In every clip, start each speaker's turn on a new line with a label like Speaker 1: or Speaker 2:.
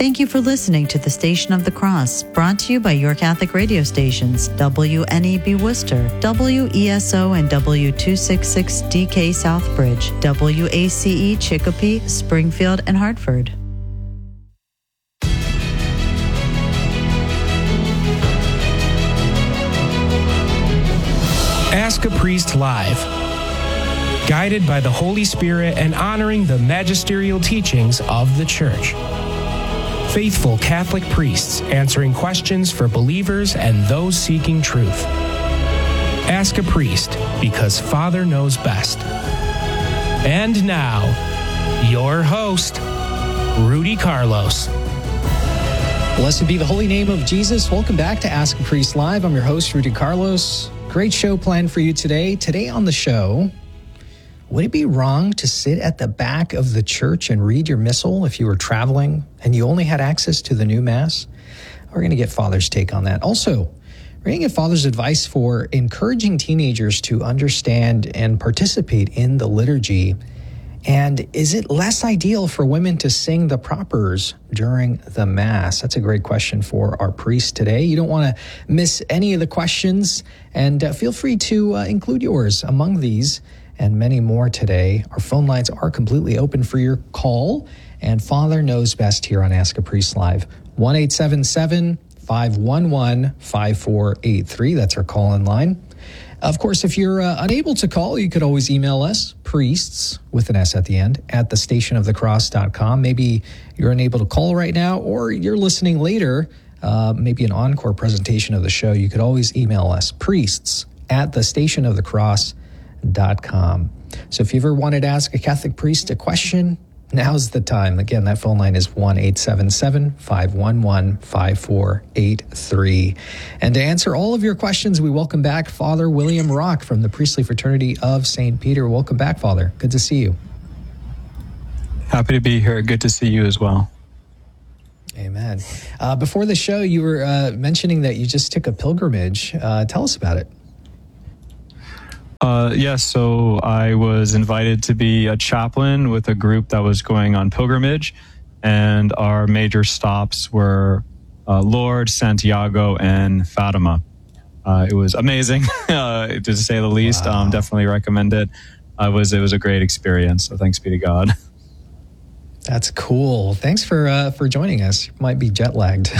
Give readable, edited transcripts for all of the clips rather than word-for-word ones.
Speaker 1: Thank you for listening to the Station of the Cross, brought to you by your Catholic radio stations, WNEB Worcester, WESO and W266DK Southbridge, WACE Chicopee, Springfield, and Hartford.
Speaker 2: Ask a Priest Live. Guided by the Holy Spirit and honoring the magisterial teachings of the Church. Faithful Catholic priests answering questions for believers and those seeking truth. Ask a Priest, because Father knows best. And now, your host, Rudy Carlos.
Speaker 3: Blessed be the holy name of Jesus. Welcome back to Ask a Priest Live. I'm your host, Rudy Carlos. Great show planned for you today. Today on the show, would it be wrong to sit at the back of the church and read your missal if you were traveling and you only had access to the new Mass? We're going to get Father's take on that. Also, we're going to get Father's advice for encouraging teenagers to understand and participate in the liturgy. And is it less ideal for women to sing the propers during the Mass? That's a great question for our priest today. You don't want to miss any of the questions, and feel free to include yours among these and many more today. Our phone lines are completely open for your call, and Father knows best here on Ask a Priest Live. 1-877-511-5483. That's our call-in line. Of course, if you're unable to call, you could always email us, priests, with an S at the end, at thestationofthecross.com. Maybe you're unable to call right now, or you're listening later, maybe an encore presentation of the show. You could always email us, priests, at thestationofthecross.com. So if you ever wanted to ask a Catholic priest a question, now's the time. Again, that phone line is 1-877-511-5483. And to answer all of your questions, we welcome back Father William Rock from the Priestly Fraternity of St. Peter. Welcome back, Father. Good to see you.
Speaker 4: Happy to be here. Good to see you as well.
Speaker 3: Amen. Before the show, you were mentioning that you just took a pilgrimage. Tell us about it.
Speaker 4: Yes, so I was invited to be a chaplain with a group that was going on pilgrimage, and our major stops were Lourdes, Santiago, and Fatima. It was amazing, to say the least.
Speaker 3: Wow.
Speaker 4: Definitely recommend it. It was a great experience, so thanks be to God.
Speaker 3: That's cool. Thanks for joining us. You might be jet lagged.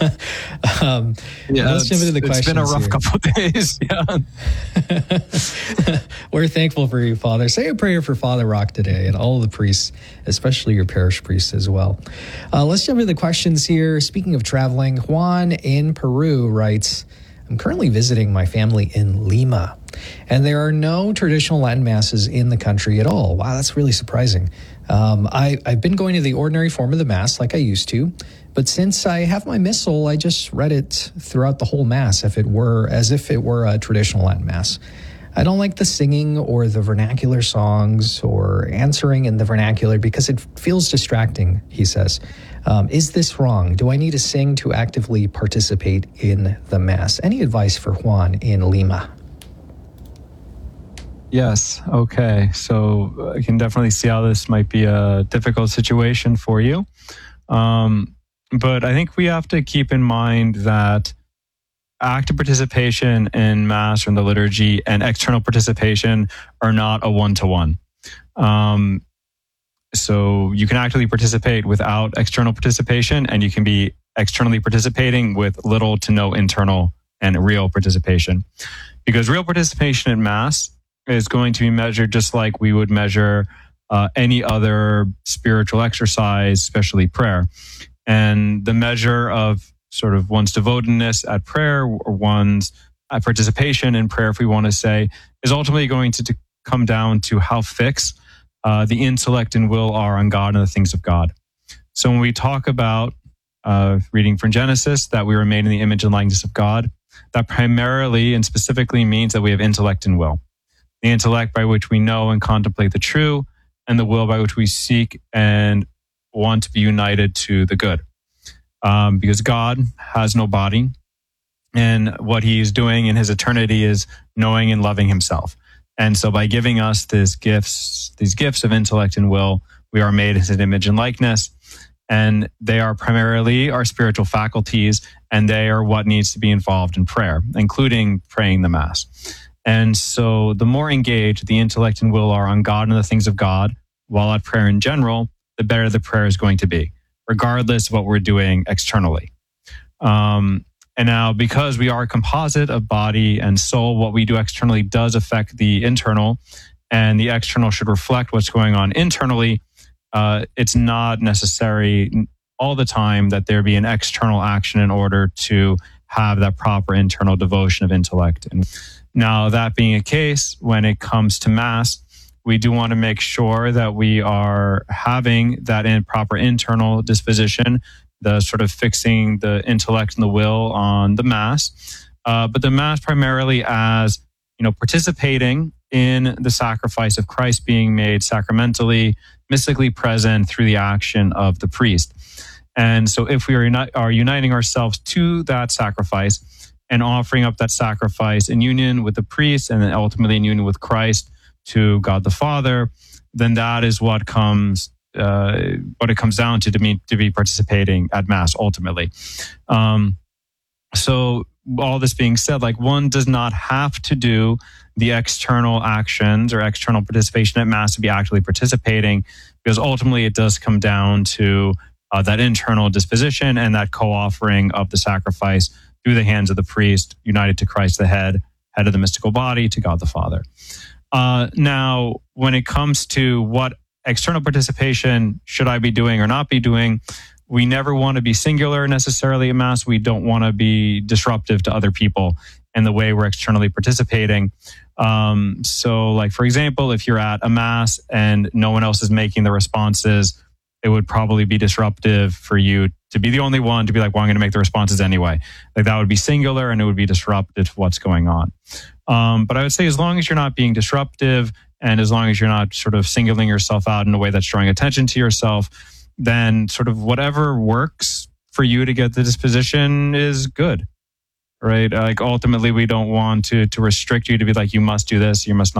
Speaker 3: Let's jump into the questions.
Speaker 4: It's been a rough couple of days. Yeah.
Speaker 3: We're thankful for you, Father. Say a prayer for Father Rock today and all the priests, especially your parish priests as well. Let's jump into the questions here. Speaking of traveling, Juan in Peru writes, I'm currently visiting my family in Lima, and there are no traditional Latin masses in the country at all. Wow, that's really surprising. I've been going to the ordinary form of the Mass like I used to, but since I have my missal, I just read it throughout the whole Mass as if it were a traditional Latin Mass. I don't like the singing or the vernacular songs or answering in the vernacular because it feels distracting, he says. Is this wrong? Do I need to sing to actively participate in the Mass? Any advice for Juan in Lima?
Speaker 4: Yes. Okay. So I can definitely see how this might be a difficult situation for you. But I think we have to keep in mind that active participation in Mass or in the liturgy and external participation are not a one-to-one. So you can actively participate without external participation, and you can be externally participating with little to no internal and real participation. Because real participation in Mass is going to be measured just like we would measure any other spiritual exercise, especially prayer. And the measure of sort of one's devotedness at prayer or one's participation in prayer, if we want to say, is ultimately going to come down to how fixed the intellect and will are on God and the things of God. So when we talk about reading from Genesis, that we were made in the image and likeness of God, that primarily and specifically means that we have intellect and will. The intellect by which we know and contemplate the true, and the will by which we seek and want to be united to the good. Because God has no body, and what he is doing in his eternity is knowing and loving himself. And so by giving us these gifts of intellect and will, we are made in his image and likeness. And they are primarily our spiritual faculties, and they are what needs to be involved in prayer, including praying the Mass. And so the more engaged the intellect and will are on God and the things of God, while at prayer in general, the better the prayer is going to be, regardless of what we're doing externally. And now, because we are a composite of body and soul, what we do externally does affect the internal, and the external should reflect what's going on internally. It's not necessary all the time that there be an external action in order to have that proper internal devotion of intellect. And now, that being a case, when it comes to Mass, we do want to make sure that we are having that proper internal disposition, the sort of fixing the intellect and the will on the Mass, but the Mass primarily as, participating in the sacrifice of Christ being made sacramentally, mystically present through the action of the priest. And so if we are uniting ourselves to that sacrifice and offering up that sacrifice in union with the priest and then ultimately in union with Christ to God the Father, then that is what it comes down to be participating at Mass ultimately. So all this being said, one does not have to do the external actions or external participation at Mass to be actually participating, because ultimately it does come down to that internal disposition and that co-offering of the sacrifice through the hands of the priest, united to Christ the head of the mystical body, to God the Father. Now, when it comes to what external participation should I be doing or not be doing, we never want to be singular necessarily at Mass. We don't want to be disruptive to other people in the way we're externally participating. So, for example, if you're at a Mass and no one else is making the responses, it would probably be disruptive for you to be the only one to be I'm going to make the responses anyway. That would be singular and it would be disruptive to what's going on. But I would say as long as you're not being disruptive and as long as you're not sort of singling yourself out in a way that's drawing attention to yourself, then sort of whatever works for you to get the disposition is good, right? Ultimately, we don't want to restrict you to be you must do this, you must not